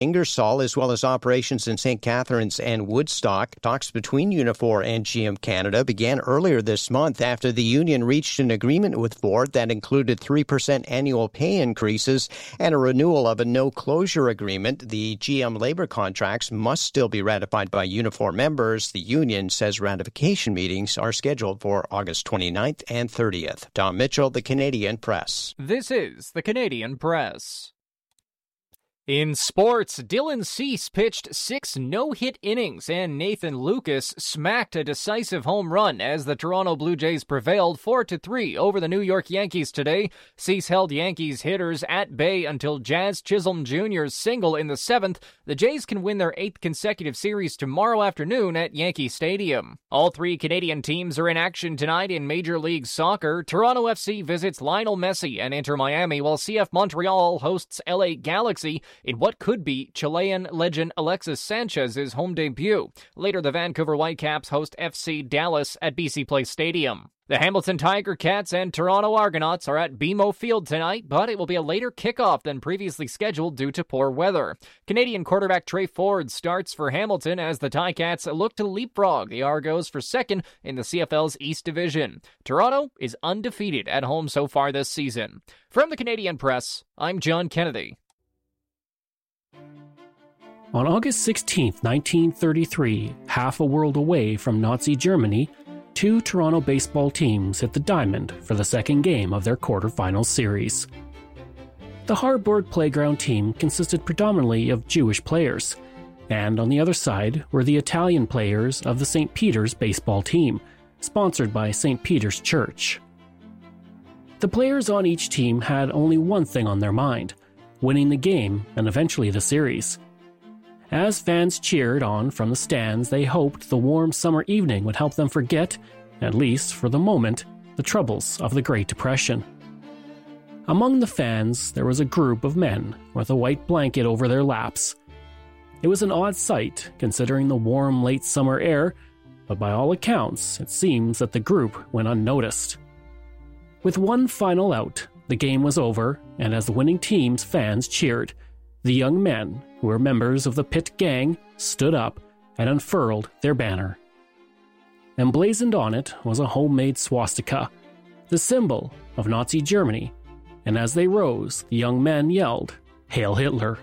Ingersoll, as well as operations in St. Catharines and Woodstock. Talks between Unifor and GM Canada began earlier this month after the union reached an agreement with Ford that included 3% annual pay increases and a renewal of a no-closure agreement. The GM labor contracts must still be ratified by Unifor members. The union says ratification meetings are scheduled for August 29th and 30th. Tom Mitchell, The Canadian Press. This is The Canadian Press. In sports, Dylan Cease pitched 6 no-hit innings, and Nathan Lucas smacked a decisive home run as the Toronto Blue Jays prevailed 4-3 over the New York Yankees today. Cease held Yankees hitters at bay until Jazz Chisholm Jr.'s single in the 7th. The Jays can win their 8th consecutive series tomorrow afternoon at Yankee Stadium. All 3 Canadian teams are in action tonight in Major League Soccer. Toronto FC visits Lionel Messi and Inter Miami, while CF Montreal hosts LA Galaxy in what could be Chilean legend Alexis Sanchez's home debut. Later, the Vancouver Whitecaps host FC Dallas at BC Place Stadium. The Hamilton Tiger Cats and Toronto Argonauts are at BMO Field tonight, but it will be a later kickoff than previously scheduled due to poor weather. Canadian quarterback Trey Ford starts for Hamilton as the Ticats look to leapfrog the Argos for second in the CFL's East Division. Toronto is undefeated at home so far this season. From the Canadian Press, I'm John Kennedy. On August 16, 1933, half a world away from Nazi Germany, 2 Toronto baseball teams hit the diamond for the second game of their quarterfinals series. The Harburg Playground team consisted predominantly of Jewish players, and on the other side were the Italian players of the St. Peter's baseball team, sponsored by St. Peter's Church. The players on each team had only one thing on their mind: winning the game and eventually the series. As fans cheered on from the stands, they hoped the warm summer evening would help them forget, at least for the moment, the troubles of the Great Depression. Among the fans, there was a group of men with a white blanket over their laps. It was an odd sight, considering the warm late summer air, but by all accounts, it seems that the group went unnoticed. With one final out, the game was over, and as the winning team's fans cheered, the young men, who were members of the Pit Gang, stood up and unfurled their banner. Emblazoned on it was a homemade swastika, the symbol of Nazi Germany, and as they rose, the young men yelled, "Hail Hitler!"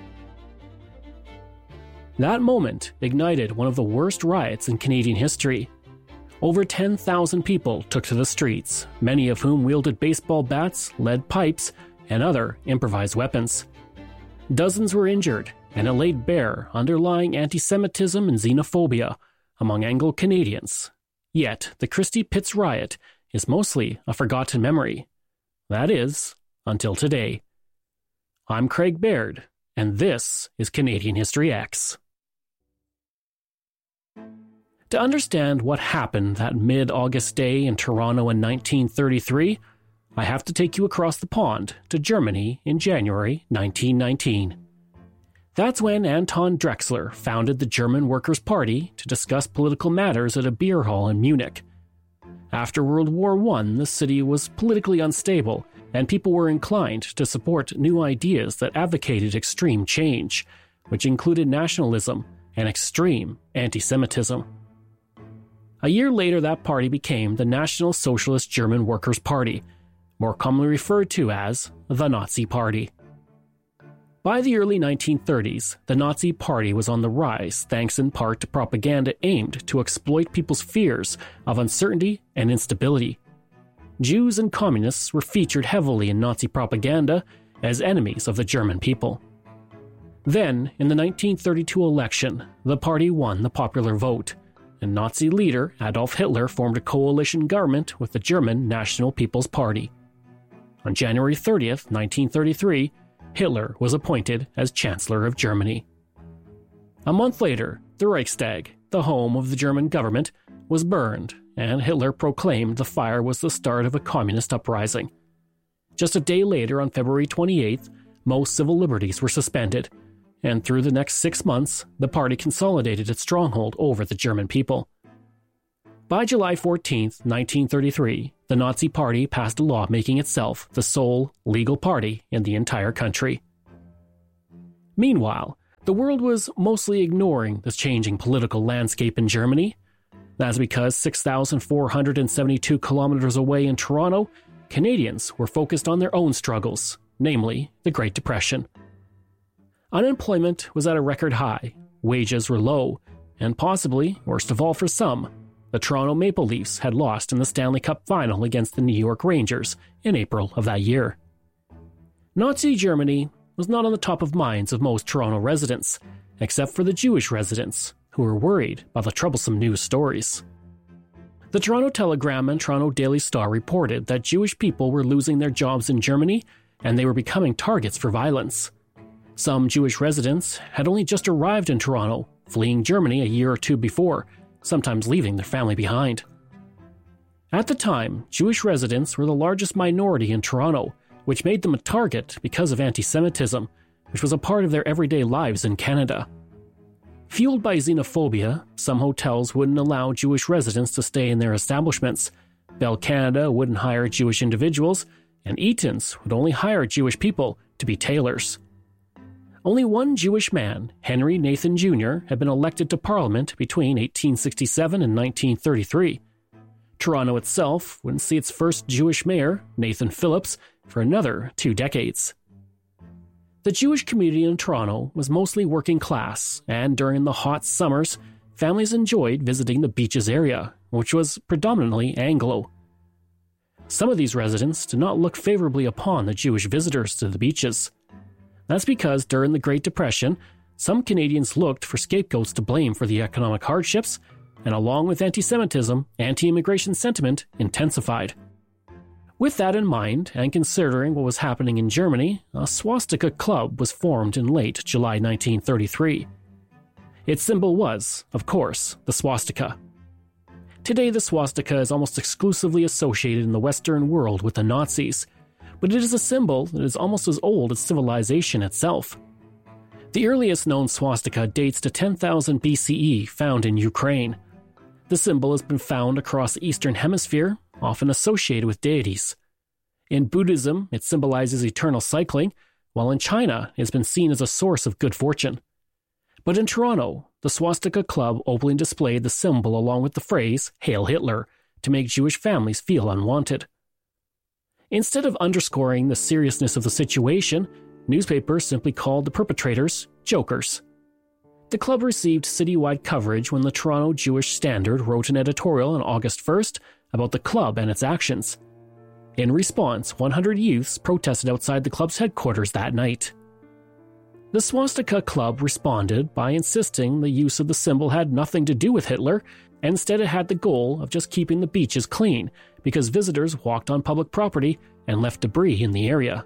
That moment ignited one of the worst riots in Canadian history. Over 10,000 people took to the streets, many of whom wielded baseball bats, lead pipes, and other improvised weapons. Dozens were injured, and it laid bare underlying anti-Semitism and xenophobia among Anglo-Canadians. Yet, the Christie Pitts riot is mostly a forgotten memory. That is, until today. I'm Craig Baird, and this is Canadian History X. To understand what happened that mid-August day in Toronto in 1933, I have to take you across the pond to Germany in January 1919. That's when Anton Drexler founded the German Workers' Party to discuss political matters at a beer hall in Munich. After World War I, the city was politically unstable, and people were inclined to support new ideas that advocated extreme change, which included nationalism and extreme anti-Semitism. A year later, that party became the National Socialist German Workers' Party, more commonly referred to as the Nazi Party. By the early 1930s, the Nazi Party was on the rise thanks in part to propaganda aimed to exploit people's fears of uncertainty and instability. Jews and communists were featured heavily in Nazi propaganda as enemies of the German people. Then, in the 1932 election, the party won the popular vote, and Nazi leader Adolf Hitler formed a coalition government with the German National People's Party. On January 30th, 1933, Hitler was appointed as Chancellor of Germany. A month later, the Reichstag, the home of the German government, was burned, and Hitler proclaimed the fire was the start of a communist uprising. Just a day later, on February 28th, most civil liberties were suspended, and through the next 6 months, the party consolidated its stronghold over the German people. By July 14, 1933, the Nazi Party passed a law making itself the sole legal party in the entire country. Meanwhile, The world was mostly ignoring this changing political landscape in Germany. That's because 6,472 kilometers away in Toronto, Canadians were focused on their own struggles, namely the Great Depression. Unemployment was at a record high, wages were low, and possibly, worst of all for some, the Toronto Maple Leafs had lost in the Stanley Cup final against the New York Rangers in April of that year. Nazi Germany was not on the top of minds of most Toronto residents, except for the Jewish residents, who were worried by the troublesome news stories. The Toronto Telegram and Toronto Daily Star reported that Jewish people were losing their jobs in Germany and they were becoming targets for violence. Some Jewish residents had only just arrived in Toronto, fleeing Germany a year or two before, sometimes leaving their family behind. At the time, Jewish residents were the largest minority in Toronto, which made them a target because of anti-Semitism, which was a part of their everyday lives in Canada. Fueled by xenophobia, some hotels wouldn't allow Jewish residents to stay in their establishments. Bell Canada wouldn't hire Jewish individuals, and Eaton's would only hire Jewish people to be tailors. Only one Jewish man, Henry Nathan Jr., had been elected to Parliament between 1867 and 1933. Toronto itself wouldn't see its first Jewish mayor, Nathan Phillips, for another 2 decades. The Jewish community in Toronto was mostly working class, and during the hot summers, families enjoyed visiting the beaches area, which was predominantly Anglo. Some of these residents did not look favorably upon the Jewish visitors to the beaches. That's because during the Great Depression, some Canadians looked for scapegoats to blame for the economic hardships, and along with anti-Semitism, anti-immigration sentiment intensified. With that in mind, and considering what was happening in Germany, a swastika club was formed in late July 1933. Its symbol was, of course, the swastika. Today, the swastika is almost exclusively associated in the Western world with the Nazis, but it is a symbol that is almost as old as civilization itself. The earliest known swastika dates to 10,000 BCE, found in Ukraine. The symbol has been found across the Eastern Hemisphere, often associated with deities. In Buddhism, it symbolizes eternal cycling, while in China, it has been seen as a source of good fortune. But in Toronto, the Swastika Club openly displayed the symbol along with the phrase, "Hail Hitler," to make Jewish families feel unwanted. Instead of underscoring the seriousness of the situation, newspapers simply called the perpetrators jokers. The club received citywide coverage when the Toronto Jewish Standard wrote an editorial on August 1st about the club and its actions. In response, 100 youths protested outside the club's headquarters that night. The Swastika Club responded by insisting the use of the symbol had nothing to do with Hitler, and instead it had the goal of just keeping the beaches clean, because visitors walked on public property and left debris in the area.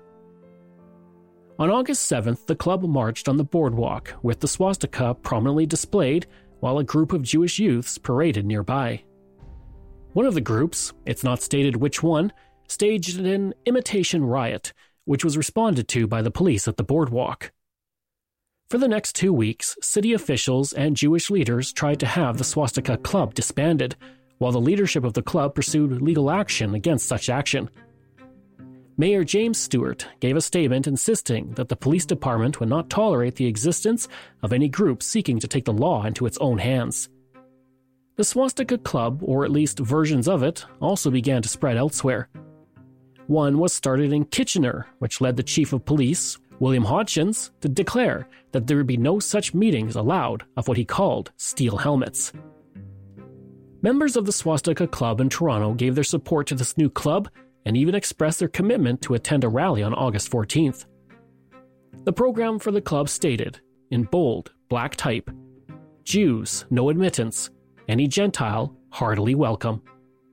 On August 7th, the club marched on the boardwalk, with the swastika prominently displayed, while a group of Jewish youths paraded nearby. One of the groups, it's not stated which one, staged an imitation riot, which was responded to by the police at the boardwalk. For the next 2 weeks, city officials and Jewish leaders tried to have the Swastika Club disbanded, while the leadership of the club pursued legal action against such action. Mayor James Stewart gave a statement insisting that the police department would not tolerate the existence of any group seeking to take the law into its own hands. The Swastika Club, or at least versions of it, also began to spread elsewhere. One was started in Kitchener, which led the chief of police, William Hodgins, to declare that there would be no such meetings allowed of what he called steel helmets. Members of the Swastika Club in Toronto gave their support to this new club and even expressed their commitment to attend a rally on August 14th. The program for the club stated, in bold, black type, "Jews, no admittance. Any Gentile, heartily welcome."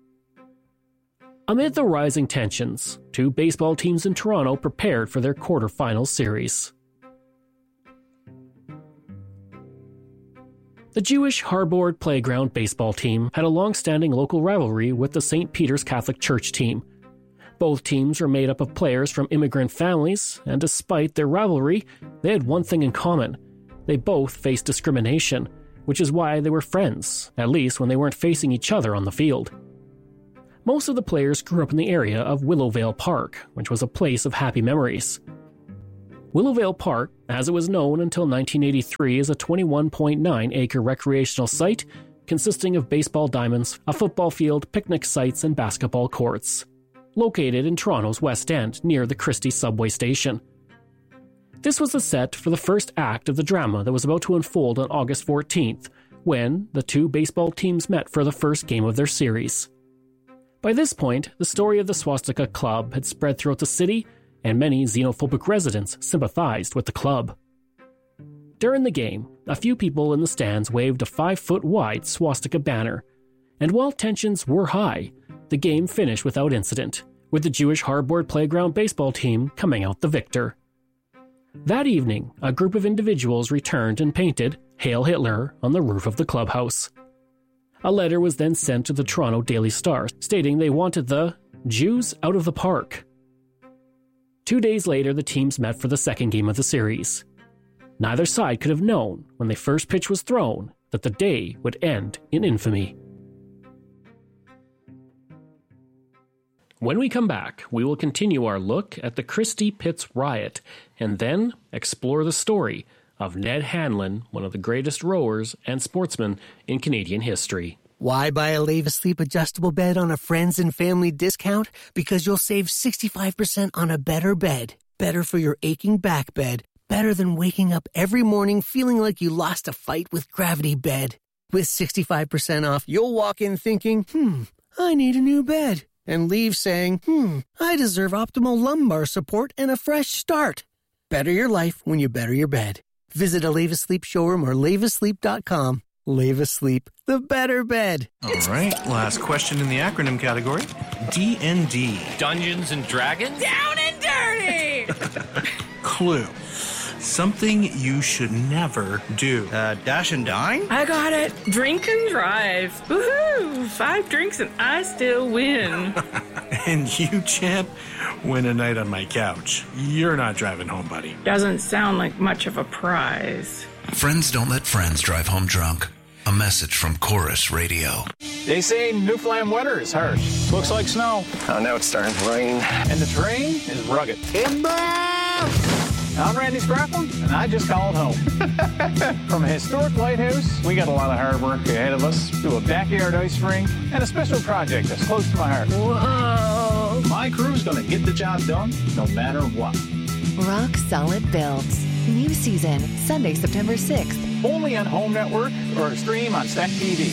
Amid the rising tensions, 2 baseball teams in Toronto prepared for their quarterfinal series. The Jewish Harbord Playground baseball team had a long-standing local rivalry with the St. Peter's Catholic Church team. Both teams were made up of players from immigrant families, and despite their rivalry, they had one thing in common. They both faced discrimination, which is why they were friends, at least when they weren't facing each other on the field. Most of the players grew up in the area of Willowvale Park, which was a place of happy memories. Willowvale Park, as it was known until 1983, is a 21.9-acre recreational site consisting of baseball diamonds, a football field, picnic sites, and basketball courts. Located in Toronto's West End, near the Christie subway station. This was the set for the first act of the drama that was about to unfold on August 14th, when the two baseball teams met for the first game of their series. By this point, the story of the Swastika Club had spread throughout the city, and many xenophobic residents sympathized with the club. During the game, a few people in the stands waved a 5-foot-wide swastika banner, and while tensions were high, the game finished without incident, with the Jewish Hardboard Playground baseball team coming out the victor. That evening, a group of individuals returned and painted "Hail Hitler" on the roof of the clubhouse. A letter was then sent to the Toronto Daily Star, stating they wanted the Jews out of the park. 2 days later, the teams met for the second game of the series. Neither side could have known, when the first pitch was thrown, that the day would end in infamy. When we come back, we will continue our look at the Christie Pitts riot, and then explore the story of Ned Hanlon, one of the greatest rowers and sportsmen in Canadian history. Why buy a Leave Asleep adjustable bed on a friends and family discount? Because you'll save 65% on a better bed. Better for your aching back bed. Better than waking up every morning feeling like you lost a fight with Gravity Bed. With 65% off, you'll walk in thinking, I need a new bed. And leave saying, I deserve optimal lumbar support and a fresh start. Better your life when you better your bed. Visit a Leave Asleep showroom or leaveasleep.com. Leave Asleep, the better bed. All right, last question in the acronym category. D&D. Dungeons and Dragons? Down and dirty! Clue. Something you should never do. Dash and dine? I got it. Drink and drive. Woohoo! 5 drinks and I still win. And you, champ, win a night on my couch. You're not driving home, buddy. Doesn't sound like much of a prize. Friends don't let friends drive home drunk. A message from Chorus Radio. They say Newfoundland weather is harsh. Looks like snow. Oh, now it's starting to rain. And the terrain is rugged. I'm Randy Scrappin, and I just called home. From a historic lighthouse, we got a lot of hard work ahead of us, to a backyard ice rink, and a special project that's close to my heart. Whoa! My crew's gonna get the job done, no matter what. Rock Solid Builds. New season, Sunday, September 6th. Only on Home Network or stream on Stack TV.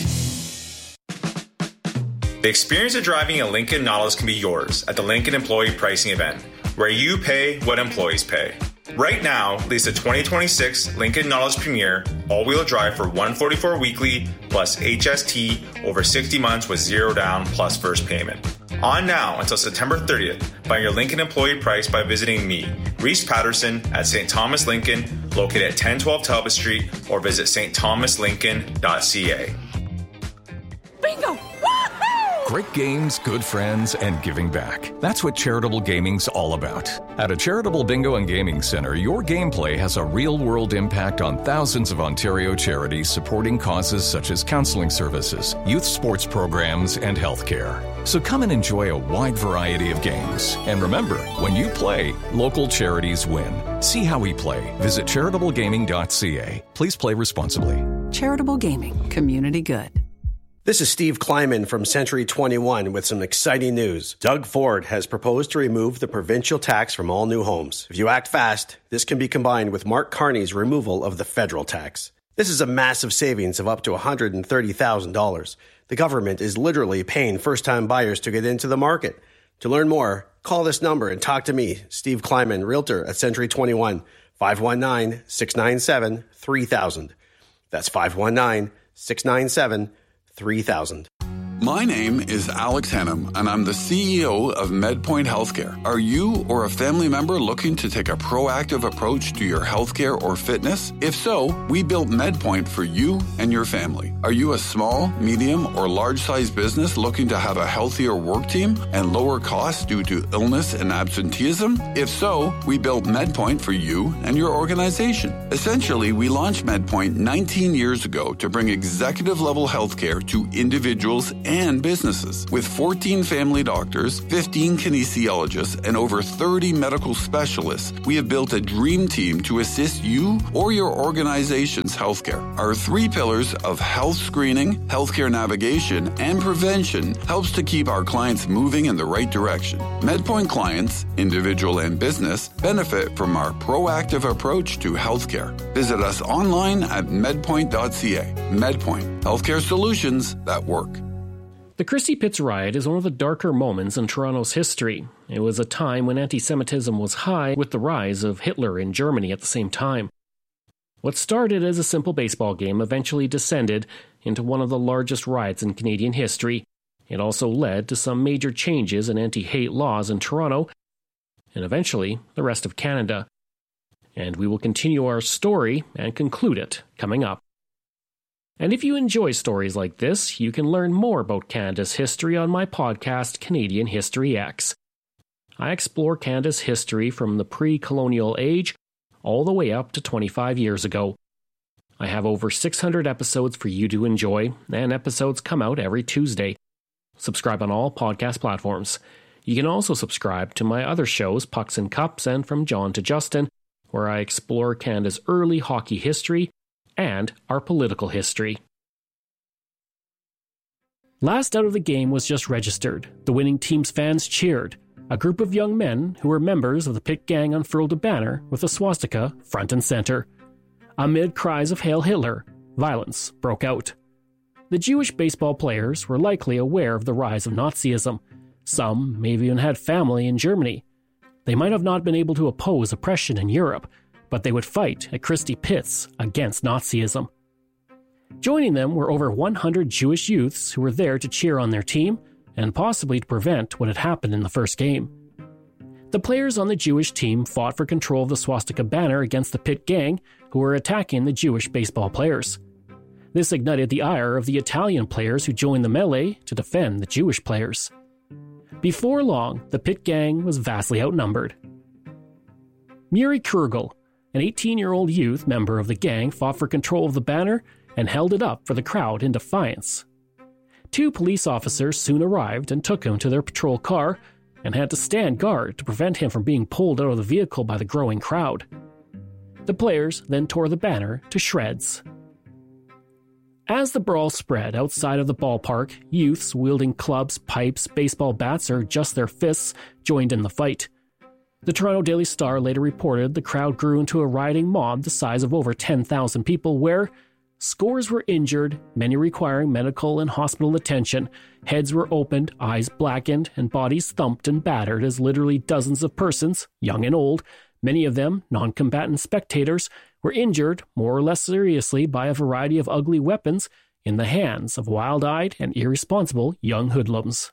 The experience of driving a Lincoln Nautilus can be yours at the Lincoln Employee Pricing Event, where you pay what employees pay. Right now, lease a 2026 Lincoln Nautilus Premier all-wheel drive for $144 weekly plus HST over 60 months with $0 down plus first payment. On now until September 30th. Find your Lincoln employee price by visiting me, Reese Patterson, at St. Thomas Lincoln, located at 1012 Talbot Street, or visit stthomaslincoln.ca. Bingo! Great games, good friends, and giving back. That's what Charitable Gaming's all about. At a Charitable Bingo and Gaming Center, your gameplay has a real-world impact on thousands of Ontario charities supporting causes such as counseling services, youth sports programs, and healthcare. So come and enjoy a wide variety of games. And remember, when you play, local charities win. See how we play. Visit charitablegaming.ca. Please play responsibly. Charitable Gaming. Community good. This is Steve Kleiman from Century 21 with some exciting news. Doug Ford has proposed to remove the provincial tax from all new homes. If you act fast, this can be combined with Mark Carney's removal of the federal tax. This is a massive savings of up to $130,000. The government is literally paying first-time buyers to get into the market. To learn more, call this number and talk to me, Steve Kleiman, Realtor at Century 21, 519-697-3000. That's 519-697-3000. My name is Alex Hannum, and I'm the CEO of MedPoint Healthcare. Are you or a family member looking to take a proactive approach to your healthcare or fitness? If so, we built MedPoint for you and your family. Are you a small, medium, or large-sized business looking to have a healthier work team and lower costs due to illness and absenteeism? If so, we built MedPoint for you and your organization. Essentially, we launched MedPoint 19 years ago to bring executive-level healthcare to individuals and businesses. With 14 family doctors, 15 kinesiologists, and over 30 medical specialists, we have built a dream team to assist you or your organization's healthcare. Our 3 pillars of health screening, healthcare navigation, and prevention helps to keep our clients moving in the right direction. MedPoint clients, individual and business, benefit from our proactive approach to healthcare. Visit us online at medpoint.ca. MedPoint, healthcare solutions that work. The Christie Pitts riot is one of the darker moments in Toronto's history. It was a time when anti-Semitism was high, with the rise of Hitler in Germany at the same time. What started as a simple baseball game eventually descended into one of the largest riots in Canadian history. It also led to some major changes in anti-hate laws in Toronto, and eventually the rest of Canada. And we will continue our story and conclude it coming up. And if you enjoy stories like this, you can learn more about Canada's history on my podcast, Canadian History X. I explore Canada's history from the pre-colonial age all the way up to 25 years ago. I have over 600 episodes for you to enjoy, and episodes come out every Tuesday. Subscribe on all podcast platforms. You can also subscribe to my other shows, Pucks and Cups and From John to Justin, where I explore Canada's early hockey history and our political history. Last out of the game was just registered. The winning team's fans cheered. A group of young men who were members of the Pitt Gang unfurled a banner with a swastika front and center. Amid cries of Hail Hitler, violence broke out. The Jewish baseball players were likely aware of the rise of Nazism. Some may have even had family in Germany. They might have not been able to oppose oppression in Europe, but they would fight at Christie Pitts against Nazism. Joining them were over 100 Jewish youths who were there to cheer on their team and possibly to prevent what had happened in the first game. The players on the Jewish team fought for control of the swastika banner against the Pitt Gang, who were attacking the Jewish baseball players. This ignited the ire of the Italian players who joined the melee to defend the Jewish players. Before long, the Pitt Gang was vastly outnumbered. Muri Kurgel, an 18-year-old youth member of the gang, fought for control of the banner and held it up for the crowd in defiance. 2 police officers soon arrived and took him to their patrol car and had to stand guard to prevent him from being pulled out of the vehicle by the growing crowd. The players then tore the banner to shreds. As the brawl spread outside of the ballpark, youths wielding clubs, pipes, baseball bats, or just their fists joined in the fight. The Toronto Daily Star later reported the crowd grew into a rioting mob the size of over 10,000 people where scores were injured, many requiring medical and hospital attention, heads were opened, eyes blackened, and bodies thumped and battered as literally dozens of persons, young and old, many of them non-combatant spectators, were injured more or less seriously by a variety of ugly weapons in the hands of wild-eyed and irresponsible young hoodlums.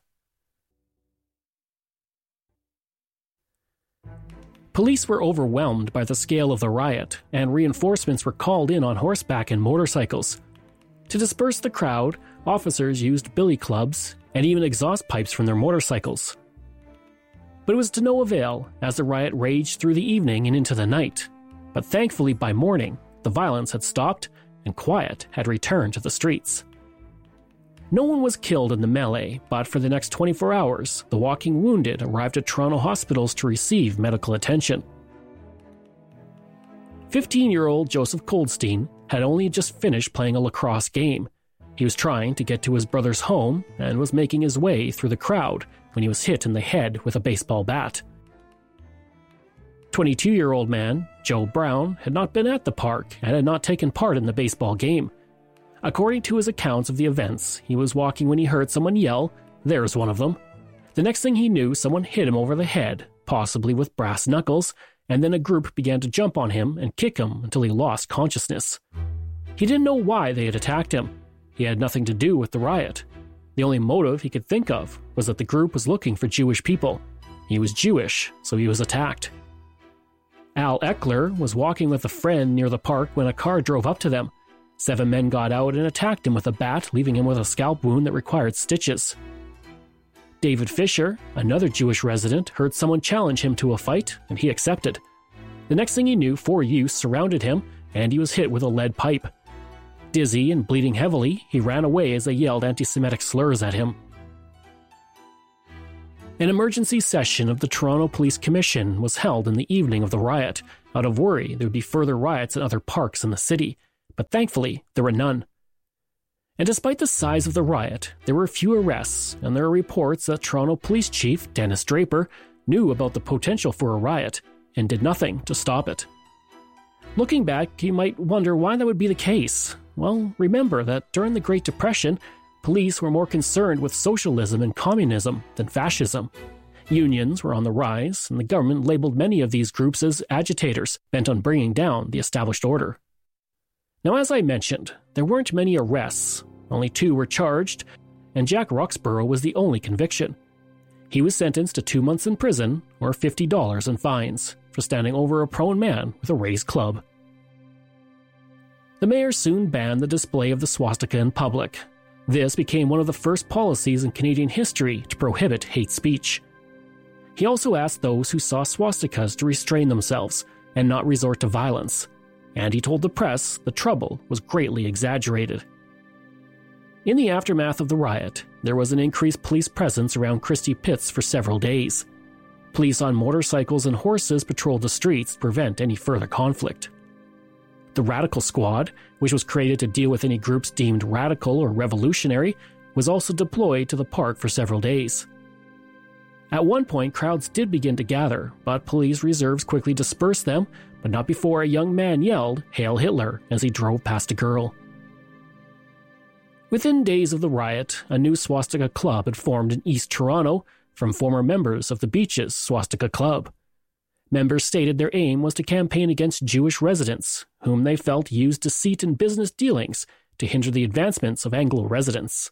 Police were overwhelmed by the scale of the riot, and reinforcements were called in on horseback and motorcycles. To disperse the crowd, officers used billy clubs and even exhaust pipes from their motorcycles. But it was to no avail, as the riot raged through the evening and into the night. But thankfully by morning, the violence had stopped and quiet had returned to the streets. No one was killed in the melee, but for the next 24 hours, the walking wounded arrived at Toronto hospitals to receive medical attention. 15-year-old Joseph Goldstein had only just finished playing a lacrosse game. He was trying to get to his brother's home and was making his way through the crowd when he was hit in the head with a baseball bat. 22-year-old man, Joe Brown, had not been at the park and had not taken part in the baseball game. According to his accounts of the events, he was walking when he heard someone yell, "There's one of them." The next thing he knew, someone hit him over the head, possibly with brass knuckles, and then a group began to jump on him and kick him until he lost consciousness. He didn't know why they had attacked him. He had nothing to do with the riot. The only motive he could think of was that the group was looking for Jewish people. He was Jewish, so he was attacked. Al Eckler was walking with a friend near the park when a car drove up to them. 7 men got out and attacked him with a bat, leaving him with a scalp wound that required stitches. David Fisher, another Jewish resident, heard someone challenge him to a fight, and he accepted. The next thing he knew, 4 youths surrounded him, and he was hit with a lead pipe. Dizzy and bleeding heavily, he ran away as they yelled anti-Semitic slurs at him. An emergency session of the Toronto Police Commission was held in the evening of the riot, out of worry there would be further riots in other parks in the city, but thankfully there were none. And despite the size of the riot, there were few arrests, and there are reports that Toronto Police Chief Dennis Draper knew about the potential for a riot and did nothing to stop it. Looking back, you might wonder why that would be the case. Well, remember that during the Great Depression, police were more concerned with socialism and communism than fascism. Unions were on the rise, and the government labeled many of these groups as agitators, bent on bringing down the established order. Now, as I mentioned, there weren't many arrests. Only 2 were charged, and Jack Roxborough was the only conviction. He was sentenced to 2 months in prison or $50 in fines for standing over a prone man with a raised club. The mayor soon banned the display of the swastika in public. This became one of the first policies in Canadian history to prohibit hate speech. He also asked those who saw swastikas to restrain themselves and not resort to violence, and he told the press the trouble was greatly exaggerated. In the aftermath of the riot, there was an increased police presence around Christie Pitts for several days. Police on motorcycles and horses patrolled the streets to prevent any further conflict. The Radical Squad, which was created to deal with any groups deemed radical or revolutionary, was also deployed to the park for several days. At one point, crowds did begin to gather, but police reserves quickly dispersed them, but not before a young man yelled, "Hail Hitler," as he drove past a girl. Within days of the riot, a new swastika club had formed in East Toronto from former members of the Beaches Swastika Club. Members stated their aim was to campaign against Jewish residents, whom they felt used deceit in business dealings to hinder the advancements of Anglo residents.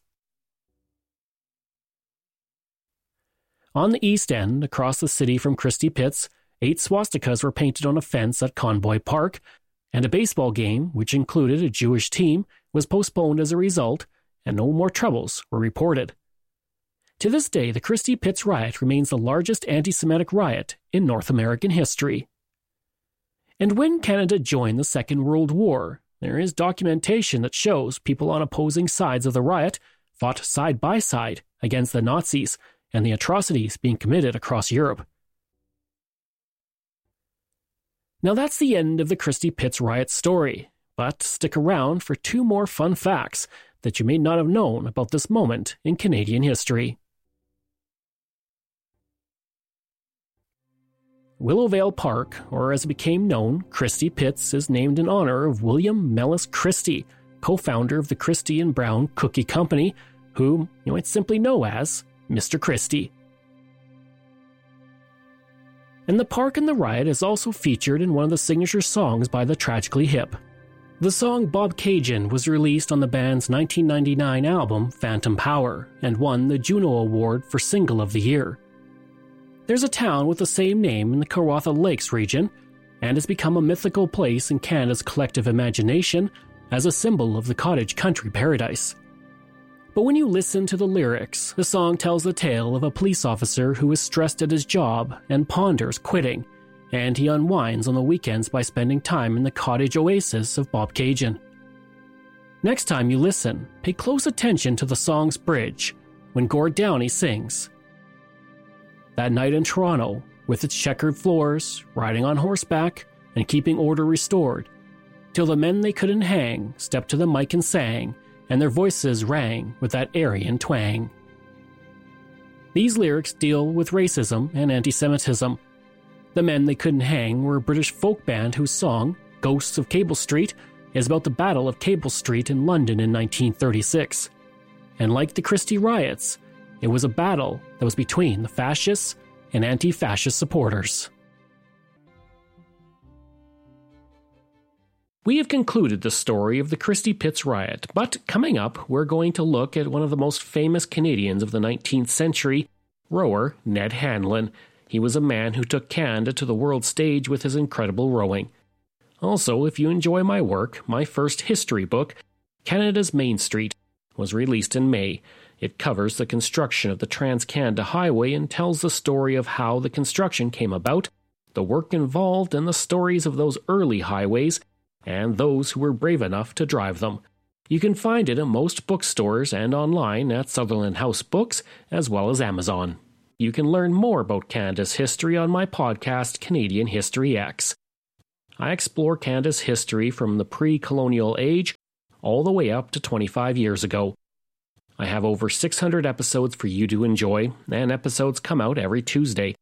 On the East End, across the city from Christie Pitts, 8 swastikas were painted on a fence at Convoy Park, and a baseball game, which included a Jewish team, was postponed as a result, and no more troubles were reported. To this day, the Christie Pitts riot remains the largest anti-Semitic riot in North American history. And when Canada joined the Second World War, there is documentation that shows people on opposing sides of the riot fought side by side against the Nazis and the atrocities being committed across Europe. Now that's the end of the Christie Pitts riot story, but stick around for 2 more fun facts that you may not have known about this moment in Canadian history. Willowvale Park, or as it became known, Christie Pitts, is named in honor of William Mellis Christie, co-founder of the Christie and Brown Cookie Company, whom you might simply know as Mr. Christie. And the park and the riot is also featured in one of the signature songs by the Tragically Hip. The song Bobcaygeon was released on the band's 1999 album Phantom Power and won the Juno Award for Single of the Year. There's a town with the same name in the Kawartha Lakes region, and has become a mythical place in Canada's collective imagination as a symbol of the cottage country paradise. But when you listen to the lyrics, the song tells the tale of a police officer who is stressed at his job and ponders quitting, and he unwinds on the weekends by spending time in the cottage oasis of Bobcaygeon. Next time you listen, pay close attention to the song's bridge, when Gord Downie sings, "That night in Toronto, with its checkered floors, riding on horseback, and keeping order restored, till the men they couldn't hang stepped to the mic and sang, and their voices rang with that Aryan twang." These lyrics deal with racism and anti-Semitism. The Men They Couldn't Hang were a British folk band whose song, Ghosts of Cable Street, is about the Battle of Cable Street in London in 1936. And like the Christie riots, it was a battle that was between the fascists and anti-fascist supporters. We have concluded the story of the Christie Pitts riot, but coming up, we're going to look at one of the most famous Canadians of the 19th century, rower Ned Hanlon. He was a man who took Canada to the world stage with his incredible rowing. Also, if you enjoy my work, my first history book, Canada's Main Street, was released in May. It covers the construction of the Trans-Canada Highway and tells the story of how the construction came about, the work involved, and the stories of those early highways, and those who were brave enough to drive them. You can find it at most bookstores and online at Sutherland House Books, as well as Amazon. You can learn more about Canada's history on my podcast, Canadian History X. I explore Canada's history from the pre-colonial age all the way up to 25 years ago. I have over 600 episodes for you to enjoy, and episodes come out every Tuesday.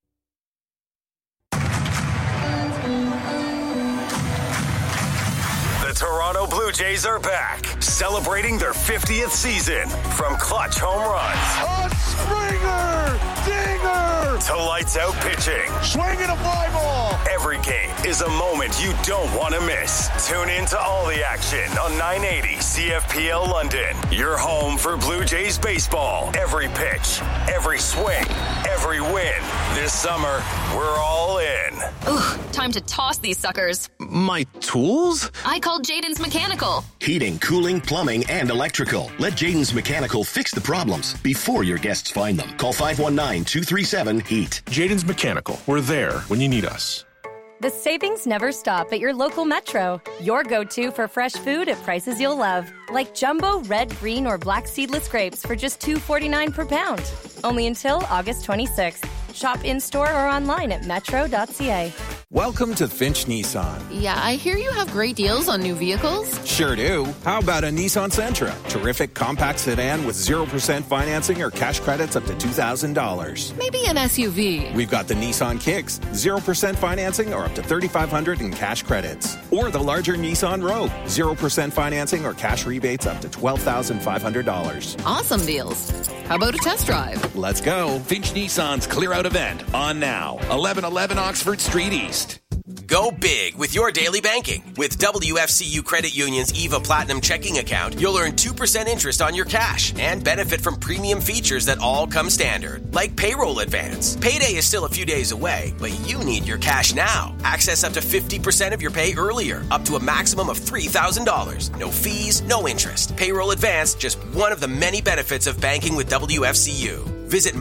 The Toronto Blue Jays are back, celebrating their 50th season. From clutch home runs, a Springer, dinger, to lights out pitching, swinging a fly ball. Every game is a moment you don't want to miss. Tune in to all the action on 980 CFPL London. Your home for Blue Jays baseball. Every pitch, every swing, every win. This summer, we're all in. Ugh, time to toss these suckers. My tools? I called Jaden's Mechanical. Heating, cooling, plumbing, and electrical. Let Jaden's Mechanical fix the problems before your guests find them. Call 519-237-HEAT. Jaden's Mechanical. We're there when you need us. The savings never stop at your local Metro. Your go-to for fresh food at prices you'll love. Like jumbo red, green, or black seedless grapes for just $2.49 per pound. Only until August 26th. Shop in-store or online at metro.ca. Welcome to Finch Nissan. Yeah, I hear you have great deals on new vehicles. Sure do. How about a Nissan Sentra? Terrific compact sedan with 0% financing or cash credits up to $2,000. Maybe an SUV. We've got the Nissan Kicks, 0% financing or up to $3,500 in cash credits. Or the larger Nissan Rogue, 0% financing or cash rebates up to $12,500. Awesome deals. How about a test drive? Let's go. Finch Nissan's Clear Out event on now. 1111 Oxford Street East. Go big with your daily banking. With WFCU Credit Union's EVA Platinum checking account, you'll earn 2% interest on your cash and benefit from premium features that all come standard, like payroll advance. Payday is still a few days away, but you need your cash now. Access up to 50% of your pay earlier, up to a maximum of $3,000. No fees, no interest. Payroll advance, just one of the many benefits of banking with WFCU. Visit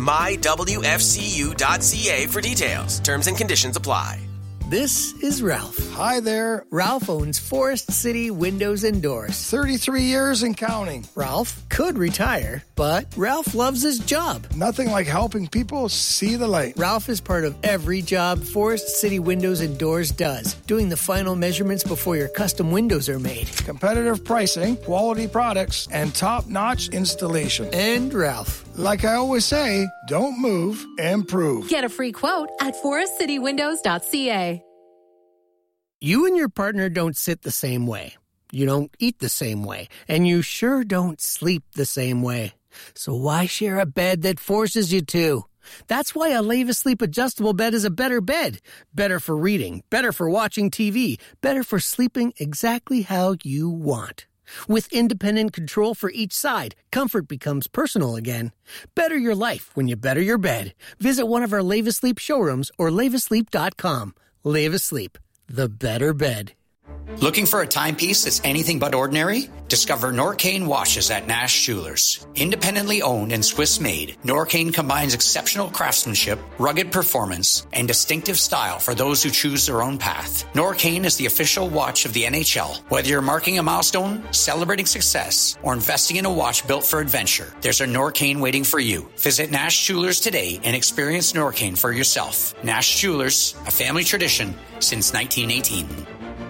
mywfcu.ca for details. Terms and conditions apply. This is Ralph. Hi there. Ralph owns Forest City Windows and Doors. 33 years and counting. Ralph could retire, but Ralph loves his job. Nothing like helping people see the light. Ralph is part of every job Forest City Windows and Doors does, doing the final measurements before your custom windows are made. Competitive pricing, quality products, and top-notch installation. And Ralph. Like I always say, don't move, improve. Get a free quote at forestcitywindows.ca. You and your partner don't sit the same way. You don't eat the same way. And you sure don't sleep the same way. So why share a bed that forces you to? That's why a Leva Sleep adjustable bed is a better bed. Better for reading, better for watching TV, better for sleeping exactly how you want. With independent control for each side, comfort becomes personal again. Better your life when you better your bed. Visit one of our Leva Sleep showrooms or levasleep.com. Leva Sleep, the better bed. Looking for a timepiece that's anything but ordinary? Discover Norcane watches at Nash Jewelers. Independently owned and Swiss-made, Norcane combines exceptional craftsmanship, rugged performance, and distinctive style for those who choose their own path. Norcane is the official watch of the NHL. Whether you're marking a milestone, celebrating success, or investing in a watch built for adventure, there's a Norcane waiting for you. Visit Nash Jewelers today and experience Norcane for yourself. Nash Jewelers, a family tradition since 1918.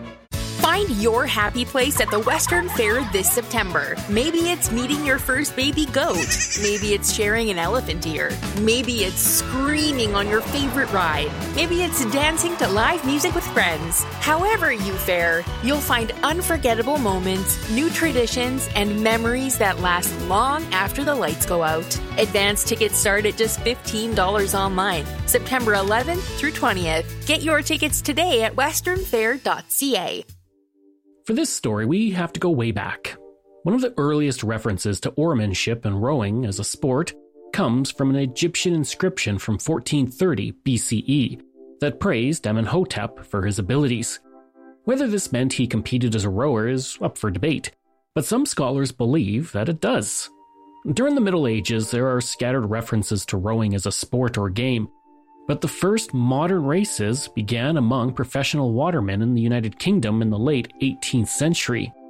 Find your happy place at the Western Fair this September. Maybe it's meeting your first baby goat. Maybe it's sharing an elephant ear. Maybe it's screaming on your favorite ride. Maybe it's dancing to live music with friends. However you fare, you'll find unforgettable moments, new traditions, and memories that last long after the lights go out. Advance tickets start at just $15 online, September 11th through 20th. Get your tickets today at westernfair.ca. For this story, we have to go way back. One of the earliest references to oarsmanship and rowing as a sport comes from an Egyptian inscription from 1430 BCE that praised Amenhotep for his abilities. Whether this meant he competed as a rower is up for debate, but some scholars believe that it does. During the Middle Ages, there are scattered references to rowing as a sport or game, but the first modern races began among professional watermen in the United Kingdom in the late 18th century.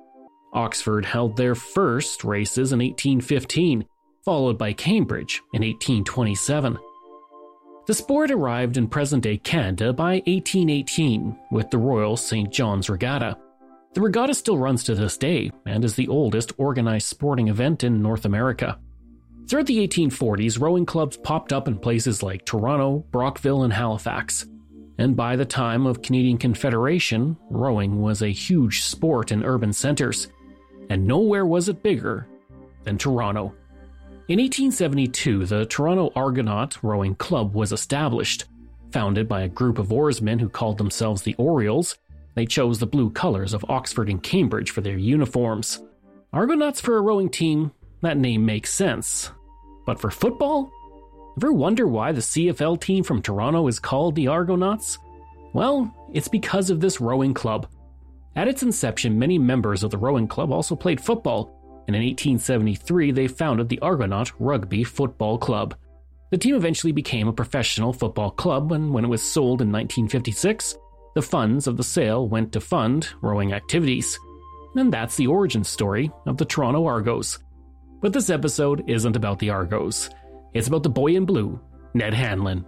Oxford held their first races in 1815, followed by Cambridge in 1827. The sport arrived in present-day Canada by 1818 with the Royal St. John's Regatta. The regatta still runs to this day and is the oldest organized sporting event in North America. Throughout the 1840s, rowing clubs popped up in places like Toronto, Brockville, and Halifax. And by the time of Canadian Confederation, rowing was a huge sport in urban centers. And nowhere was it bigger than Toronto. In 1872, the Toronto Argonaut Rowing Club was established. Founded by a group of oarsmen who called themselves the Orioles, they chose the blue colors of Oxford and Cambridge for their uniforms. Argonauts for a rowing team, that name makes sense. But for football? Ever wonder why the CFL team from Toronto is called the Argonauts? Well, it's because of this rowing club. At its inception, many members of the rowing club also played football, and in 1873 they founded the Argonaut Rugby Football Club. The team eventually became a professional football club, and when it was sold in 1956, the funds of the sale went to fund rowing activities. And that's the origin story of the Toronto Argos. But this episode isn't about the Argos. It's about the boy in blue, Ned Hanlon.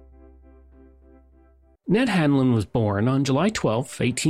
Ned Hanlon was born on July 12,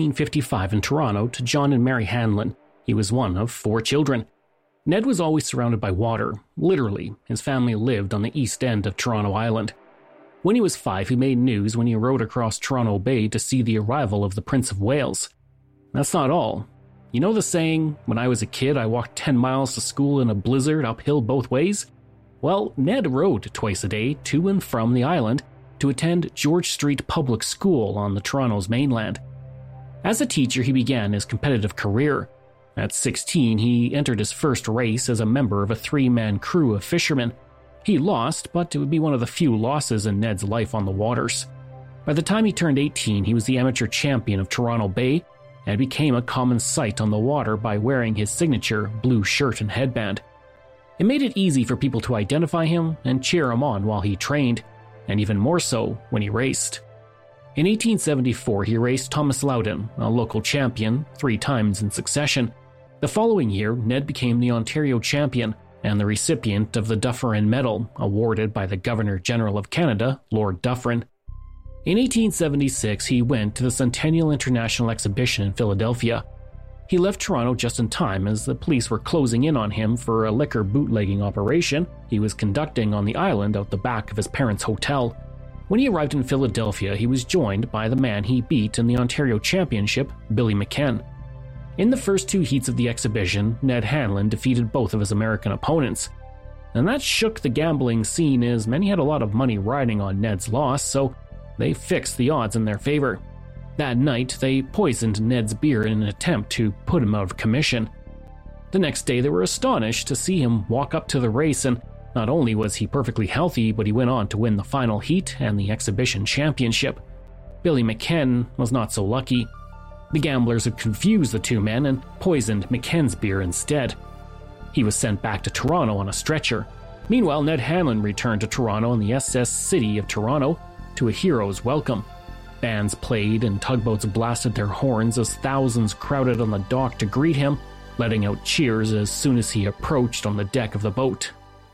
1855 in Toronto to John and Mary Hanlon. He was one of 4 children. Ned was always surrounded by water. Literally, his family lived on the east end of Toronto Island. When he was 5, he made news when he rowed across Toronto Bay to see the arrival of the Prince of Wales. That's not all. You know the saying, when I was a kid I walked 10 miles to school in a blizzard uphill both ways? Well, Ned rowed twice a day to and from the island to attend George Street Public School on the Toronto's mainland. As a teacher, he began his competitive career. At 16, he entered his first race as a member of a 3-man crew of fishermen. He lost, but it would be one of the few losses in Ned's life on the waters. By the time he turned 18, he was the amateur champion of Toronto Bay and became a common sight on the water by wearing his signature blue shirt and headband. It made it easy for people to identify him and cheer him on while he trained, and even more so when he raced. In 1874, he raced Thomas Loudon, a local champion, 3 times in succession. The following year, Ned became the Ontario champion and the recipient of the Dufferin Medal, awarded by the Governor-General of Canada, Lord Dufferin. In 1876, he went to the Centennial International Exhibition in Philadelphia. He left Toronto just in time as the police were closing in on him for a liquor bootlegging operation he was conducting on the island out the back of his parents' hotel. When he arrived in Philadelphia, he was joined by the man he beat in the Ontario Championship, Billy McKen. In the first 2 heats of the exhibition, Ned Hanlon defeated both of his American opponents. And that shook the gambling scene as many had a lot of money riding on Ned's loss, so they fixed the odds in their favor. That night, they poisoned Ned's beer in an attempt to put him out of commission. The next day, they were astonished to see him walk up to the race, and not only was he perfectly healthy, but he went on to win the final heat and the exhibition championship. Billy McKen was not so lucky. The gamblers had confused the 2 men and poisoned McKen's beer instead. He was sent back to Toronto on a stretcher. Meanwhile, Ned Hanlon returned to Toronto on the SS City of Toronto to a hero's welcome. Bands played and tugboats blasted their horns as thousands crowded on the dock to greet him, letting out cheers as soon as he approached on the deck of the boat.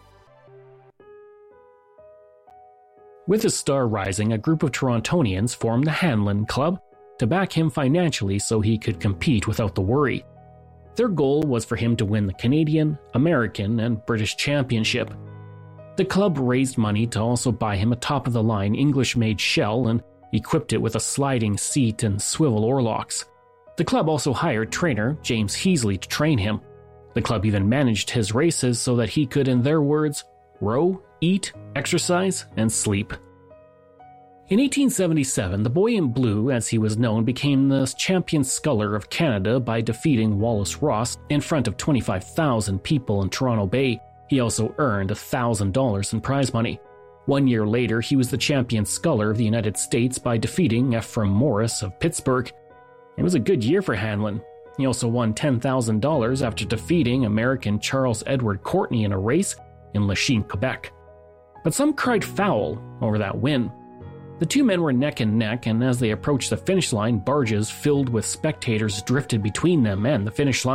With his star rising, a group of Torontonians formed the Hanlon Club to back him financially so he could compete without the worry. Their goal was for him to win the Canadian, American, and British championship. The club raised money to also buy him a top-of-the-line English-made shell and equipped it with a sliding seat and swivel oarlocks. The club also hired trainer James Heasley to train him. The club even managed his races so that he could, in their words, row, eat, exercise, and sleep. In 1877, the Boy in Blue, as he was known, became the champion sculler of Canada by defeating Wallace Ross in front of 25,000 people in Toronto Bay. He also earned $1,000 in prize money. 1 year later, he was the champion sculler of the United States by defeating Ephraim Morris of Pittsburgh. It was a good year for Hanlon. He also won $10,000 after defeating American Charles Edward Courtney in a race in Lachine, Quebec. But some cried foul over that win. The 2 men were neck and neck, and as they approached the finish line, barges filled with spectators drifted between them and the finish line,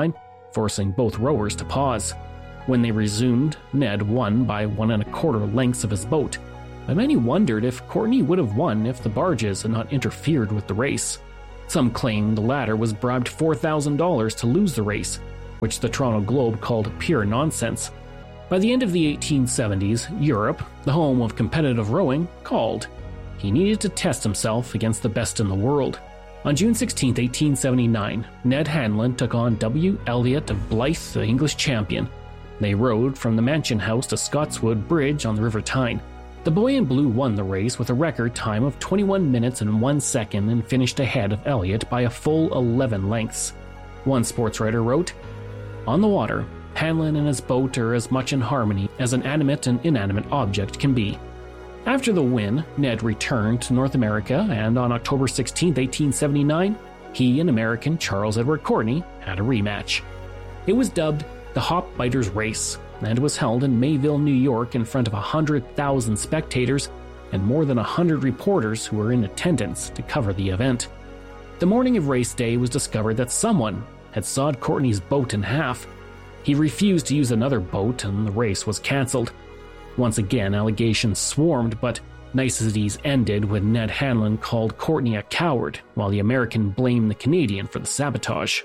forcing both rowers to pause. When they resumed, Ned won by 1 1/4 lengths of his boat, but many wondered if Courtney would have won if the barges had not interfered with the race. Some claimed the latter was bribed $4,000 to lose the race, which the Toronto Globe called pure nonsense. By the end of the 1870s, Europe, the home of competitive rowing, called. He needed to test himself against the best in the world. On June 16, 1879, Ned Hanlon took on W. Elliot of Blyth, the English champion. They rowed from the Mansion House to Scotswood Bridge on the River Tyne. The boy in blue won the race with a record time of 21 minutes and 1 second and finished ahead of Elliot by a full 11 lengths. One sports writer wrote, "On the water, Hanlon and his boat are as much in harmony as an animate and inanimate object can be." After the win, Ned returned to North America, and on October 16, 1879, he and American Charles Edward Courtney had a rematch. It was dubbed the Hop Biters Race, and was held in Mayville, New York in front of 100,000 spectators and more than 100 reporters who were in attendance to cover the event. The morning of race day, it was discovered that someone had sawed Courtney's boat in half. He refused to use another boat, and the race was cancelled. Once again, allegations swarmed, but niceties ended when Ned Hanlon called Courtney a coward, while the American blamed the Canadian for the sabotage.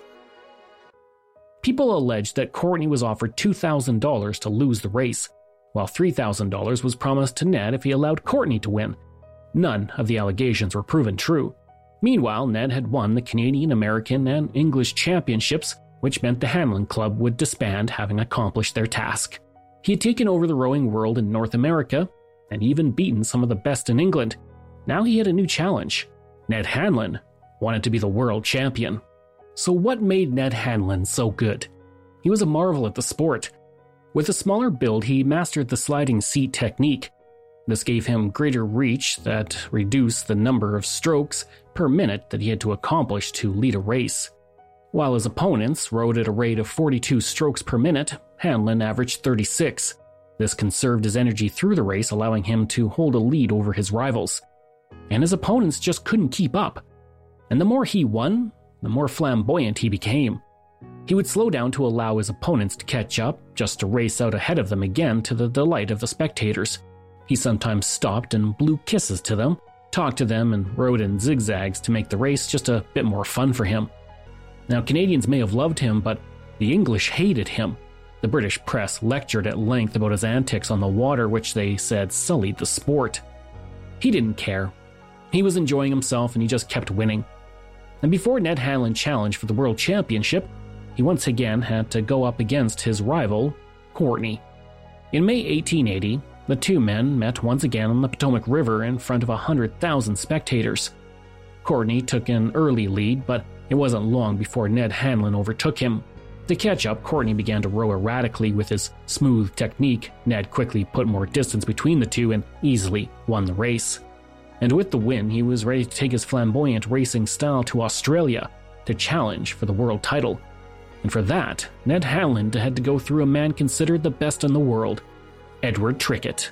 People alleged that Courtney was offered $2,000 to lose the race, while $3,000 was promised to Ned if he allowed Courtney to win. None of the allegations were proven true. Meanwhile, Ned had won the Canadian, American, and English championships, which meant the Hanlon Club would disband, having accomplished their task. He had taken over the rowing world in North America, and even beaten some of the best in England. Now he had a new challenge. Ned Hanlon wanted to be the world champion. So what made Ned Hanlon so good? He was a marvel at the sport. With a smaller build, he mastered the sliding seat technique. This gave him greater reach that reduced the number of strokes per minute that he had to accomplish to lead a race. While his opponents rowed at a rate of 42 strokes per minute, Hanlon averaged 36. This conserved his energy through the race, allowing him to hold a lead over his rivals. And his opponents just couldn't keep up. And the more he won, the more flamboyant he became. He would slow down to allow his opponents to catch up, just to race out ahead of them again to the delight of the spectators. He sometimes stopped and blew kisses to them, talked to them, and rode in zigzags to make the race just a bit more fun for him. Now, Canadians may have loved him, but the English hated him. The British press lectured at length about his antics on the water, which they said sullied the sport. He didn't care. He was enjoying himself, and he just kept winning. And before Ned Hanlon challenged for the World Championship, he once again had to go up against his rival, Courtney. In May 1880, the two men met once again on the Potomac River in front of 100,000 spectators. Courtney took an early lead, but it wasn't long before Ned Hanlon overtook him. To catch up, Courtney began to row erratically with his smooth technique. Ned quickly put more distance between the two and easily won the race. And with the win, he was ready to take his flamboyant racing style to Australia to challenge for the world title. And for that, Ned Hanlon had to go through a man considered the best in the world, Edward Trickett.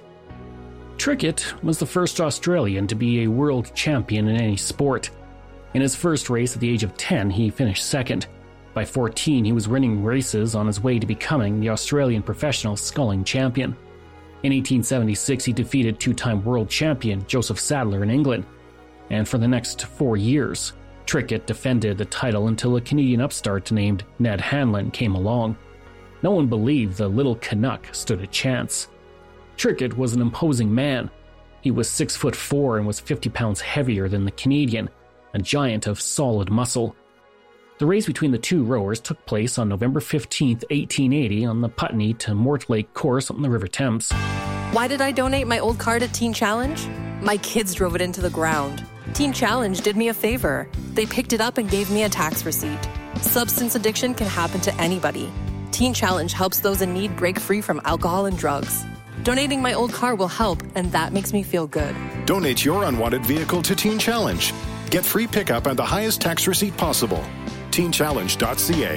Trickett was the first Australian to be a world champion in any sport. In his first race at the age of 10, he finished second. By 14, he was winning races on his way to becoming the Australian professional sculling champion. In 1876, he defeated two-time world champion Joseph Sadler in England. And for the next 4 years, Trickett defended the title until a Canadian upstart named Ned Hanlon came along. No one believed the little Canuck stood a chance. Trickett was an imposing man. He was 6'4" and was 50 pounds heavier than the Canadian, a giant of solid muscle. The race between the two rowers took place on November 15, 1880 on the Putney to Mortlake course on the River Thames. Why did I donate my old car to Teen Challenge? My kids drove it into the ground. Teen Challenge did me a favor. They picked it up and gave me a tax receipt. Substance addiction can happen to anybody. Teen Challenge helps those in need break free from alcohol and drugs. Donating my old car will help, and that makes me feel good. Donate your unwanted vehicle to Teen Challenge. Get free pickup and the highest tax receipt possible. TeenChallenge.ca.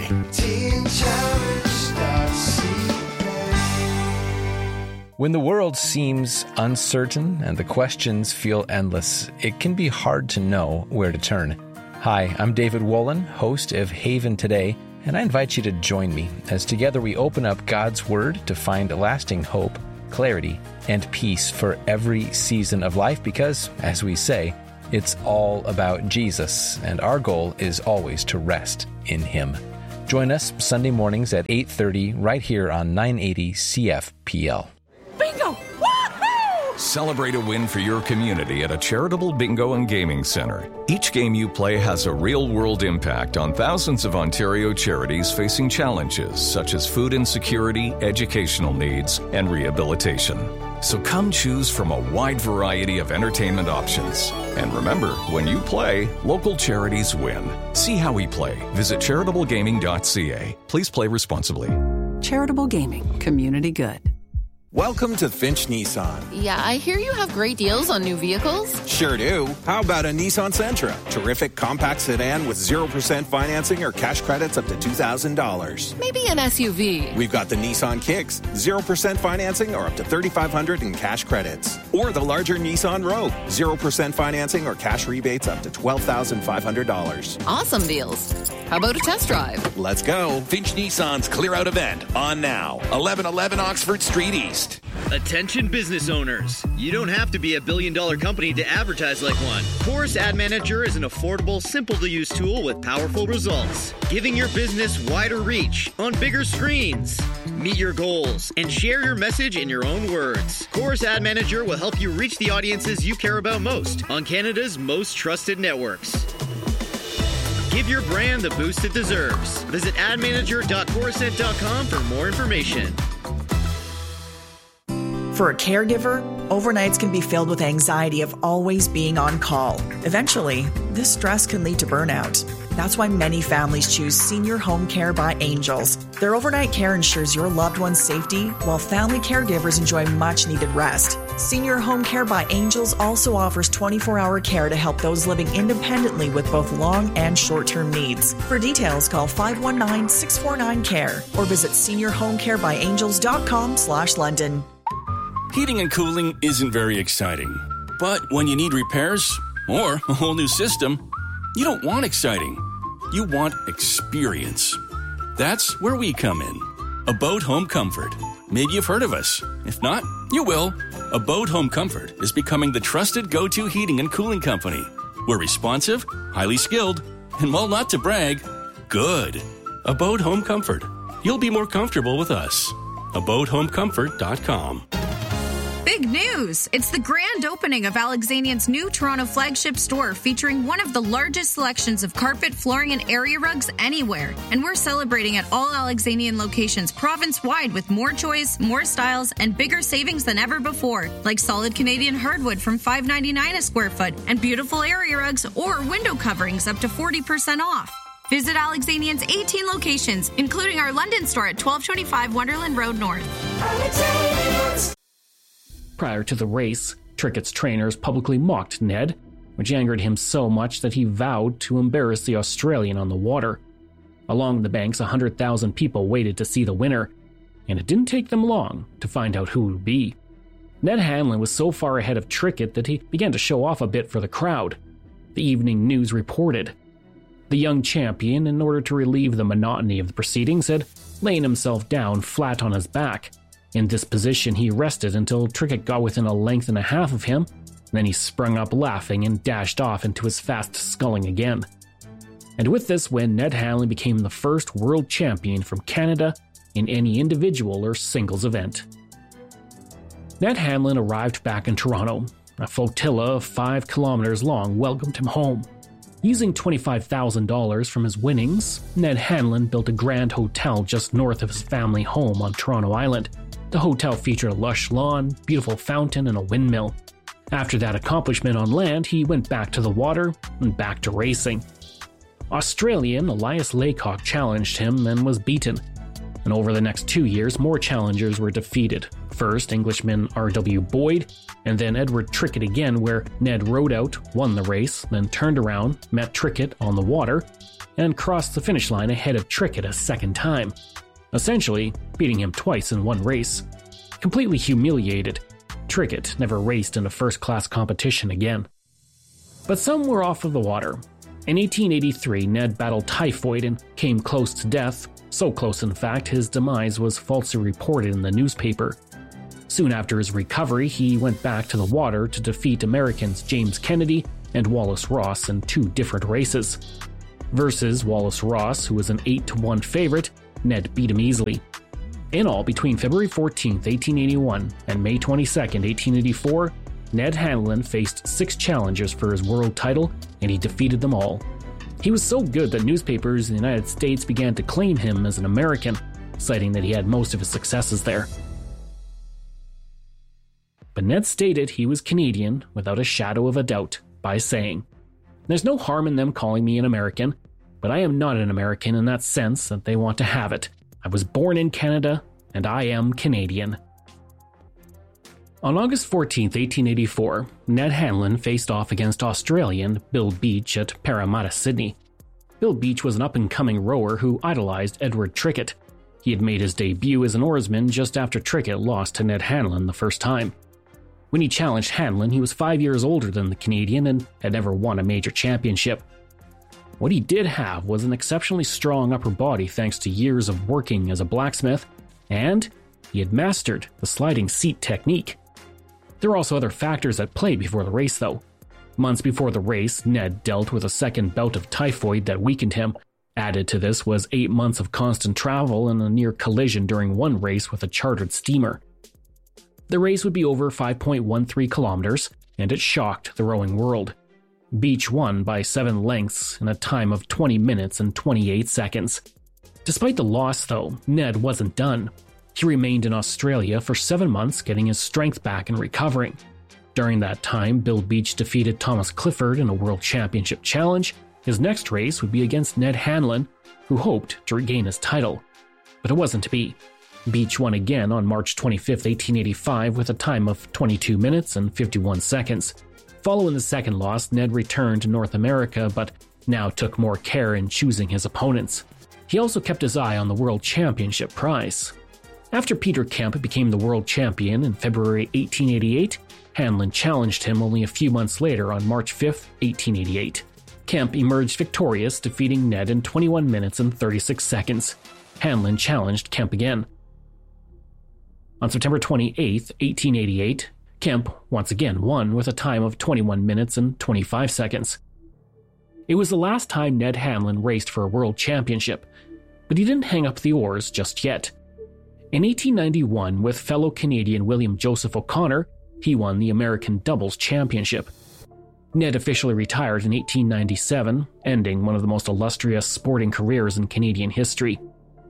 When the world seems uncertain and the questions feel endless, it can be hard to know where to turn. Hi, I'm David Wolin, host of Haven Today, and I invite you to join me as together we open up God's Word to find lasting hope, clarity, and peace for every season of life because, as we say, it's all about Jesus, and our goal is always to rest in Him. Join us Sunday mornings at 8:30 right here on 980 CFPL. Bingo! Celebrate a win for your community at a charitable bingo and gaming center. Each game you play has a real-world impact on thousands of Ontario charities facing challenges such as food insecurity, educational needs, and rehabilitation. So come choose from a wide variety of entertainment options. And remember, when you play, local charities win. See how we play. Visit charitablegaming.ca. Please play responsibly. Charitable Gaming. Community good. Welcome to Finch Nissan. Yeah, I hear you have great deals on new vehicles. Sure do. How about a Nissan Sentra? Terrific compact sedan with 0% financing or cash credits up to $2,000. Maybe an SUV. We've got the Nissan Kicks, 0% financing or up to $3,500 in cash credits. Or the larger Nissan Rogue, 0% financing or cash rebates up to $12,500. Awesome deals. How about a test drive? Let's go. Finch Nissan's Clear Out event on now. 1111 Oxford Street East. Attention business owners. You don't have to be a billion-dollar company to advertise like one. Chorus Ad Manager is an affordable, simple-to-use tool with powerful results, giving your business wider reach on bigger screens. Meet your goals and share your message in your own words. Chorus Ad Manager will help you reach the audiences you care about most on Canada's most trusted networks. Give your brand the boost it deserves. Visit admanager.corusent.com for more information. For a caregiver, overnights can be filled with anxiety of always being on call. Eventually, this stress can lead to burnout. That's why many families choose Senior Home Care by Angels. Their overnight care ensures your loved one's safety, while family caregivers enjoy much-needed rest. Senior Home Care by Angels also offers 24-hour care to help those living independently with both long and short-term needs. For details, call 519-649-CARE or visit seniorhomecarebyangels.com/London. Heating and cooling isn't very exciting. But when you need repairs or a whole new system, you don't want exciting. You want experience. That's where we come in. Abode Home Comfort. Maybe you've heard of us. If not, you will. Abode Home Comfort is becoming the trusted go-to heating and cooling company. We're responsive, highly skilled, and while not to brag, good. Abode Home Comfort. You'll be more comfortable with us. AbodeHomeComfort.com. Big news! It's the grand opening of Alexanian's new Toronto flagship store featuring one of the largest selections of carpet, flooring, and area rugs anywhere. And we're celebrating at all Alexanian locations province-wide with more choice, more styles, and bigger savings than ever before, like solid Canadian hardwood from $5.99 a square foot and beautiful area rugs or window coverings up to 40% off. Visit Alexanian's 18 locations, including our London store at 1225 Wonderland Road North. Prior to the race, Trickett's trainers publicly mocked Ned, which angered him so much that he vowed to embarrass the Australian on the water. Along the banks, 100,000 people waited to see the winner, and it didn't take them long to find out who it would be. Ned Hanlon was so far ahead of Trickett that he began to show off a bit for the crowd. The Evening News reported. The young champion, in order to relieve the monotony of the proceedings, had laid himself down flat on his back. In this position, he rested until Trickett got within a length and a half of him, then he sprung up laughing and dashed off into his fast sculling again. And with this win, Ned Hanlon became the first world champion from Canada in any individual or singles event. Ned Hanlon arrived back in Toronto. A flotilla of 5 kilometers long welcomed him home. Using $25,000 from his winnings, Ned Hanlon built a grand hotel just north of his family home on Toronto Island. The hotel featured a lush lawn, beautiful fountain, and a windmill. After that accomplishment on land, he went back to the water and back to racing. Australian Elias Laycock challenged him and was beaten. And over the next 2 years, more challengers were defeated. First, Englishman R.W. Boyd, and then Edward Trickett again, where Ned rode out, won the race, then turned around, met Trickett on the water, and crossed the finish line ahead of Trickett a second time, essentially beating him twice in one race. Completely humiliated, Trickett never raced in a first-class competition again. But some were off of the water. In 1883, Ned battled typhoid and came close to death, so close in fact his demise was falsely reported in the newspaper. Soon after his recovery, he went back to the water to defeat Americans James Kennedy and Wallace Ross in 2 different races. Versus Wallace Ross, who was an 8-1 favorite, Ned beat him easily. In all, between February 14, 1881 and May 22, 1884, Ned Hanlon faced 6 challengers for his world title, and he defeated them all. He was so good that newspapers in the United States began to claim him as an American, citing that he had most of his successes there. But Ned stated he was Canadian without a shadow of a doubt by saying, "There's no harm in them calling me an American, but I am not an American in that sense that they want to have it. I was born in Canada, and I am Canadian." On August 14, 1884, Ned Hanlon faced off against Australian Bill Beach at Parramatta, Sydney. Bill Beach was an up-and-coming rower who idolized Edward Trickett. He had made his debut as an oarsman just after Trickett lost to Ned Hanlon the first time. When he challenged Hanlon, he was 5 years older than the Canadian and had never won a major championship. What he did have was an exceptionally strong upper body thanks to years of working as a blacksmith, and he had mastered the sliding seat technique. There were also other factors at play before the race, though. Months before the race, Ned dealt with a second bout of typhoid that weakened him. Added to this was 8 months of constant travel and a near collision during one race with a chartered steamer. The race would be over 5.13 kilometers, and it shocked the rowing world. Beach won by 7 lengths in a time of 20 minutes and 28 seconds. Despite the loss, though, Ned wasn't done. He remained in Australia for 7 months, getting his strength back and recovering. During that time, Bill Beach defeated Thomas Clifford in a World Championship challenge. His next race would be against Ned Hanlon, who hoped to regain his title. But it wasn't to be. Beach won again on March 25, 1885 with a time of 22 minutes and 51 seconds. Following the second loss, Ned returned to North America, but now took more care in choosing his opponents. He also kept his eye on the World Championship prize. After Peter Kemp became the world champion in February 1888, Hanlon challenged him only a few months later on March 5, 1888. Kemp emerged victorious, defeating Ned in 21 minutes and 36 seconds. Hanlon challenged Kemp again. On September 28, 1888, Kemp once again won with a time of 21 minutes and 25 seconds. It was the last time Ned Hanlon raced for a world championship, but he didn't hang up the oars just yet. In 1891, with fellow Canadian William Joseph O'Connor, he won the American Doubles Championship. Ned officially retired in 1897, ending one of the most illustrious sporting careers in Canadian history.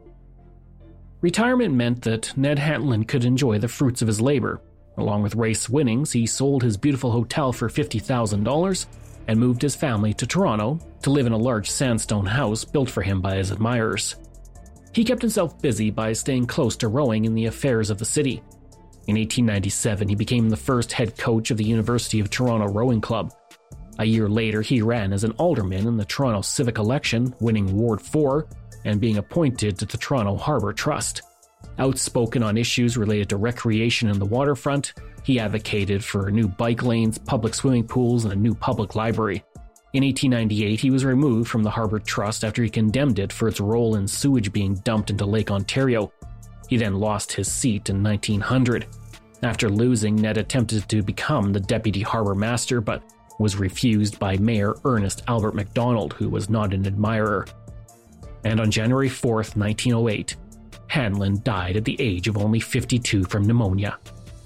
Retirement meant that Ned Hanlon could enjoy the fruits of his labor. Along with race winnings, he sold his beautiful hotel for $50,000 and moved his family to Toronto to live in a large sandstone house built for him by his admirers. He kept himself busy by staying close to rowing in the affairs of the city. In 1897, he became the first head coach of the University of Toronto Rowing Club. A year later, he ran as an alderman in the Toronto civic election, winning Ward 4 and being appointed to the Toronto Harbour Trust. Outspoken on issues related to recreation and the waterfront, he advocated for new bike lanes, public swimming pools, and a new public library. In 1898, he was removed from the Harbour Trust after he condemned it for its role in sewage being dumped into Lake Ontario. He then lost his seat in 1900. After losing, Ned attempted to become the deputy harbour master, but was refused by Mayor Ernest Albert MacDonald, who was not an admirer. And on January 4th, 1908, Hanlon died at the age of only 52 from pneumonia.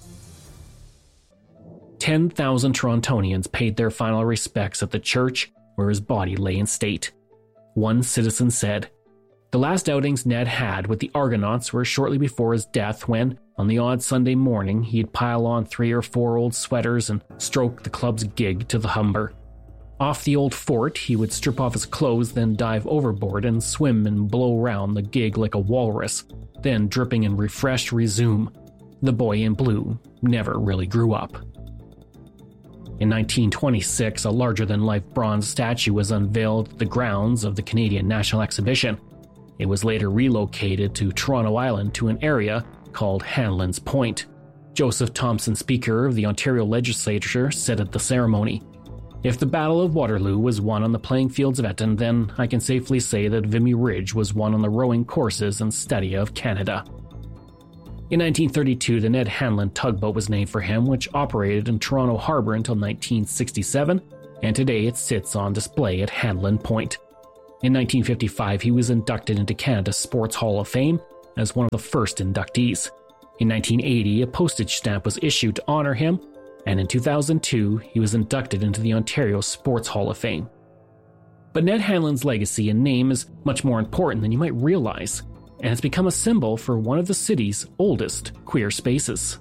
10,000 Torontonians paid their final respects at the church where his body lay in state. One citizen said, "The last outings Ned had with the Argonauts were shortly before his death when, on the odd Sunday morning, he'd pile on 3 or 4 old sweaters and stroke the club's gig to the Humber. Off the old fort, he would strip off his clothes, then dive overboard and swim and blow round the gig like a walrus, then, dripping and refreshed, resume. The boy in blue never really grew up." In 1926, a larger-than-life bronze statue was unveiled at the grounds of the Canadian National Exhibition. It was later relocated to Toronto Island to an area called Hanlon's Point. Joseph Thompson, Speaker of the Ontario Legislature, said at the ceremony, If the Battle of Waterloo was won on the playing fields of Eton, then I can safely say that Vimy Ridge was won on the rowing courses in Stadia of Canada. In 1932, the Ned Hanlon tugboat was named for him, which operated in Toronto Harbour until 1967, and today it sits on display at Hanlon Point. In 1955, he was inducted into Canada's Sports Hall of Fame as one of the first inductees. In 1980, a postage stamp was issued to honor him, and in 2002, he was inducted into the Ontario Sports Hall of Fame. But Ned Hanlon's legacy and name is much more important than you might realize, and has become a symbol for one of the city's oldest queer spaces.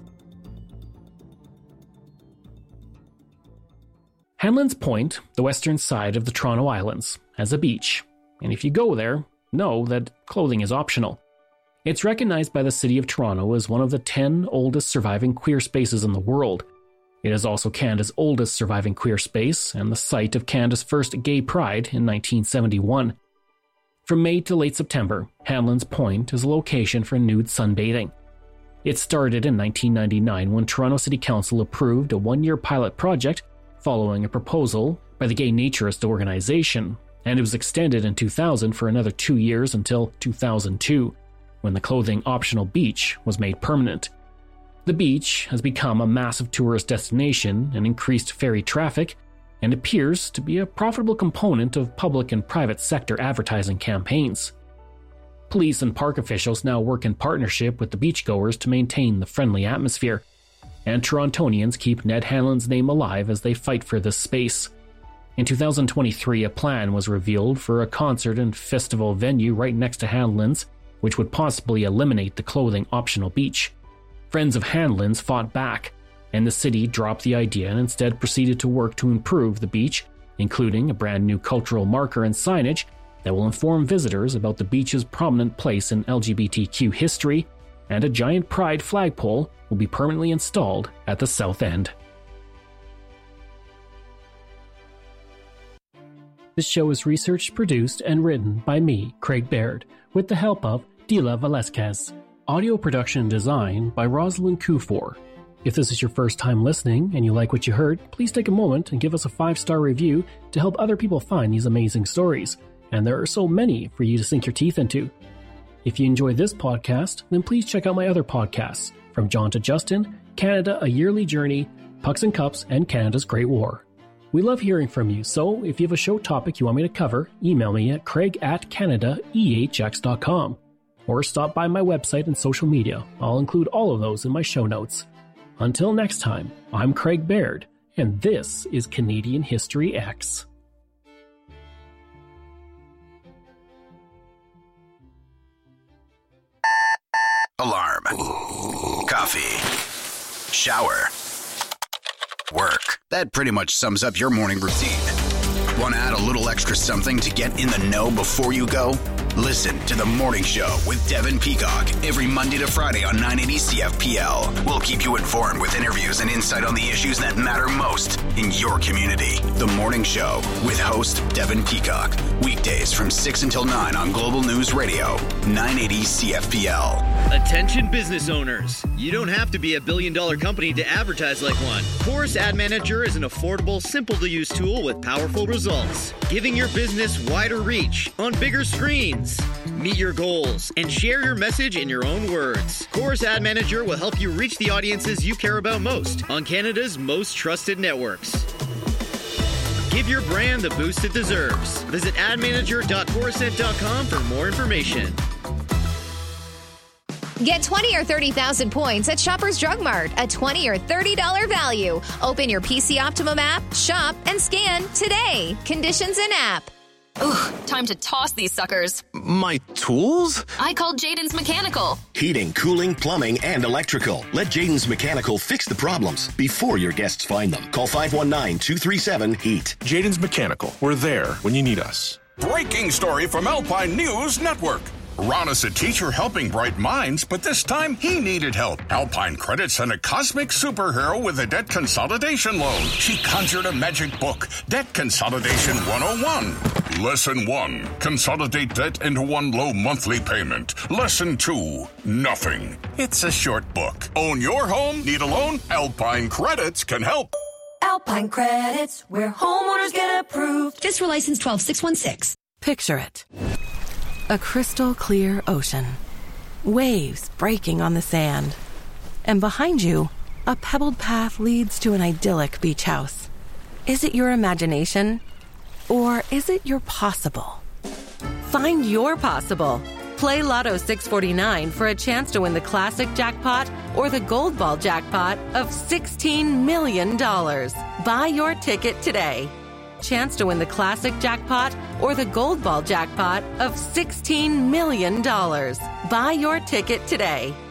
Hanlon's Point, the western side of the Toronto Islands, has a beach, and if you go there, know that clothing is optional. It's recognized by the City of Toronto as one of the 10 oldest surviving queer spaces in the world. It is also Canada's oldest surviving queer space and the site of Canada's first gay pride in 1971. From May to late September, Hanlon's Point is a location for nude sunbathing. It started in 1999 when Toronto City Council approved a one-year pilot project following a proposal by the Gay Naturist organization, and it was extended in 2000 for another 2 years until 2002, when the clothing-optional beach was made permanent. The beach has become a massive tourist destination and increased ferry traffic, and appears to be a profitable component of public and private sector advertising campaigns. Police and park officials now work in partnership with the beachgoers to maintain the friendly atmosphere, and Torontonians keep Ned Hanlon's name alive as they fight for this space. In 2023, a plan was revealed for a concert and festival venue right next to Hanlon's, which would possibly eliminate the clothing-optional beach. Friends of Hanlon's fought back, and the city dropped the idea and instead proceeded to work to improve the beach, including a brand new cultural marker and signage that will inform visitors about the beach's prominent place in LGBTQ history, and a giant pride flagpole will be permanently installed at the south end. This show is researched, produced, and written by me, Craig Baird, with the help of Dila Velasquez. Audio production and design by Rosalind Kufor. If this is your first time listening and you like what you heard, please take a moment and give us a 5-star review to help other people find these amazing stories. And there are so many for you to sink your teeth into. If you enjoy this podcast, then please check out my other podcasts, From John to Justin, Canada, A Yearly Journey, Pucks and Cups, and Canada's Great War. We love hearing from you, so if you have a show topic you want me to cover, email me at craig@canadaehx.com. Or stop by my website and social media. I'll include all of those in my show notes. Until next time, I'm Craig Baird, and this is Canadian History X. Alarm. Coffee. Shower. Work. That pretty much sums up your morning routine. Want to add a little extra something to get in the know before you go? Listen to The Morning Show with Devin Peacock every Monday to Friday on 980 CFPL. We'll keep you informed with interviews and insight on the issues that matter most in your community. The Morning Show with host Devin Peacock. Weekdays from 6 until 9 on Global News Radio, 980 CFPL. Attention business owners. You don't have to be a billion-dollar company to advertise like one. Chorus Ad Manager is an affordable, simple-to-use tool with powerful results, giving your business wider reach on bigger screens. Meet your goals and share your message in your own words. Chorus Ad Manager will help you reach the audiences you care about most on Canada's most trusted networks. Give your brand the boost it deserves. Visit admanager.chorusnet.com for more information. Get 20 or 30,000 points at Shoppers Drug Mart, a $20 or $30 value. Open your PC Optimum app, shop, and scan today. Conditions in app. Ugh, time to toss these suckers. My tools? I called Jaden's Mechanical. Heating, cooling, plumbing, and electrical. Let Jaden's Mechanical fix the problems before your guests find them. Call 519-237-HEAT. Jaden's Mechanical. We're there when you need us. Breaking story from Alpine News Network. Ron is a teacher helping bright minds, but this time he needed help. Alpine Credit sent a cosmic superhero with a debt consolidation loan. She conjured a magic book, Debt Consolidation 101. Lesson 1, consolidate debt into one low monthly payment. Lesson 2, nothing. It's a short book. Own your home? Need a loan? Alpine Credits can help. Alpine Alpine Credits, where homeowners get approved. Just for license 12616. Picture it. A crystal clear ocean. Waves breaking on the sand. And behind you, a pebbled path leads to an idyllic beach house. Is it your imagination? Or is it your possible? Find your possible. Play Lotto 649 for a chance to win the classic jackpot or the gold ball jackpot of $16 million. Buy your ticket today. Chance to win the classic jackpot or the gold ball jackpot of $16 million. Buy your ticket today.